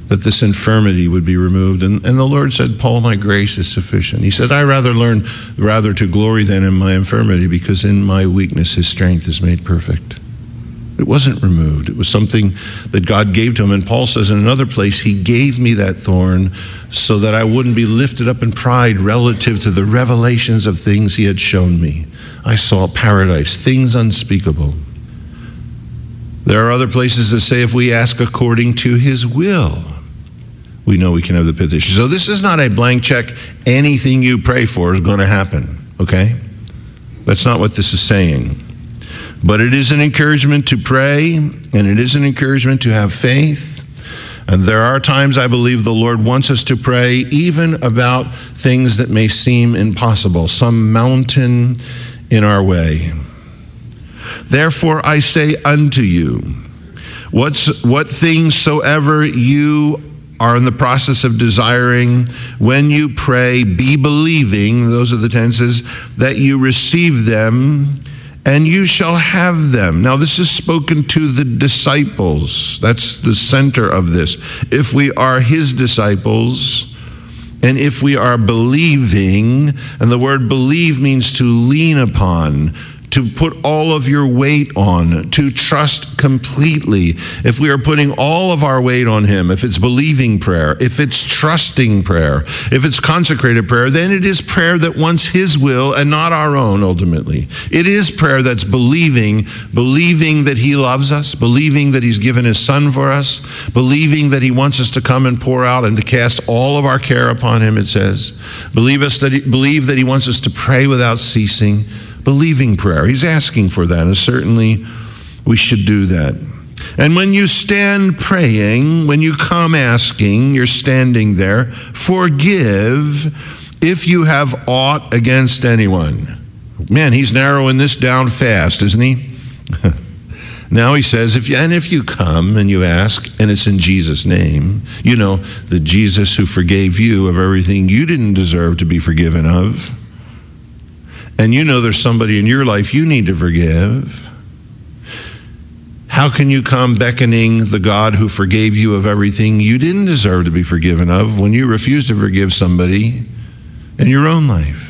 that this infirmity would be removed. And the Lord said, Paul, my grace is sufficient. He said, I rather to glory than in my infirmity, because in my weakness his strength is made perfect. It wasn't removed. It was something that God gave to him. And Paul says in another place, he gave me that thorn so that I wouldn't be lifted up in pride relative to the revelations of things he had shown me. I saw paradise, things unspeakable. There are other places that say if we ask according to his will, we know we can have the petition. So this is not a blank check. Anything you pray for is going to happen, okay? That's not what this is saying. But it is an encouragement to pray, and it is an encouragement to have faith. And there are times I believe the Lord wants us to pray even about things that may seem impossible, some mountain in our way. Therefore I say unto you, what things soever you are in the process of desiring, when you pray, be believing, those are the tenses, that you receive them, and you shall have them. Now this is spoken to the disciples. That's the center of this. If we are his disciples, and if we are believing, and the word believe means to lean upon, to put all of your weight on, to trust completely. If we are putting all of our weight on him, if it's believing prayer, if it's trusting prayer, if it's consecrated prayer, then it is prayer that wants his will and not our own ultimately. It is prayer that's believing that he loves us, believing that he's given his son for us, believing that he wants us to come and pour out and to cast all of our care upon him, it says. Believe that he wants us to pray without ceasing. Believing prayer. He's asking for that, and certainly we should do that. And when you stand praying, when you come asking, you're standing there, forgive if you have aught against anyone. Man, he's narrowing this down fast, isn't he? Now he says, if you come and you ask, and it's in Jesus' name, you know, the Jesus who forgave you of everything you didn't deserve to be forgiven of, and you know there's somebody in your life you need to forgive, how can you come beckoning the God who forgave you of everything you didn't deserve to be forgiven of when you refuse to forgive somebody in your own life?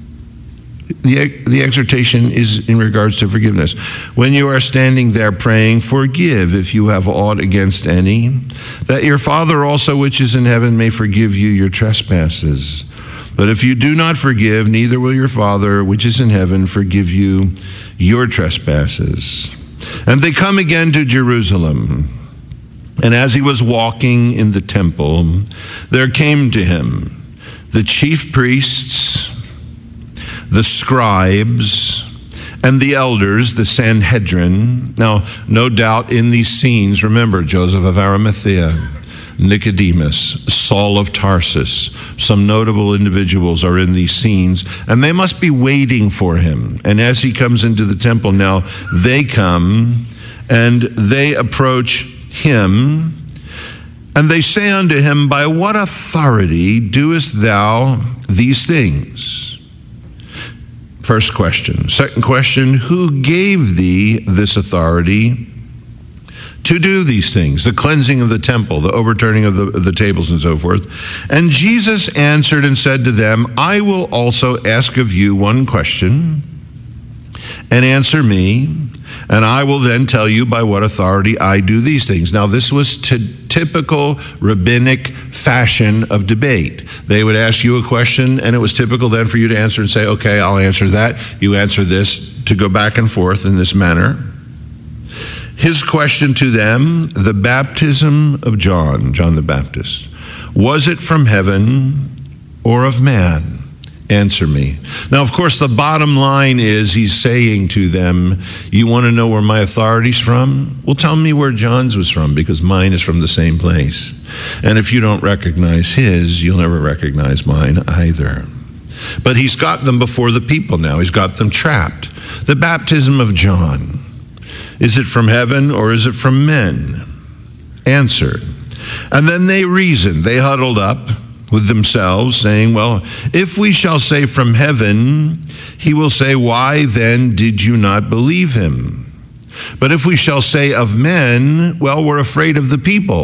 The exhortation is in regards to forgiveness. When you are standing there praying, forgive if you have aught against any, that your Father also which is in heaven may forgive you your trespasses. But if you do not forgive, neither will your Father, which is in heaven, forgive you your trespasses. And they come again to Jerusalem. And as he was walking in the temple, there came to him the chief priests, the scribes, and the elders, the Sanhedrin. Now, no doubt in these scenes, remember Joseph of Arimathea, Nicodemus, Saul of Tarsus, some notable individuals are in these scenes, and they must be waiting for him. And as he comes into the temple now, they come and they approach him, and they say unto him, by what authority doest thou these things? First question. Second question, who gave thee this authority to do these things, the cleansing of the temple, the overturning of the tables and so forth? And Jesus answered and said to them, I will also ask of you one question, and answer me, and I will then tell you by what authority I do these things. Now, this was typical rabbinic fashion of debate. They would ask you a question, and it was typical then for you to answer and say, okay, I'll answer that, you answer this, to go back and forth in this manner. His question to them, the baptism of John the Baptist, was it from heaven or of man? Answer me. Now, of course, the bottom line is he's saying to them, you want to know where my authority's from? Well, tell me where John's was from, because mine is from the same place. And if you don't recognize his, you'll never recognize mine either. But he's got them before the people now. He's got them trapped. The baptism of John, is it from heaven or is it from men? Answer. And then they reasoned. They huddled up with themselves, saying, well, if we shall say from heaven, he will say, why then did you not believe him? But if we shall say of men, well, we're afraid of the people.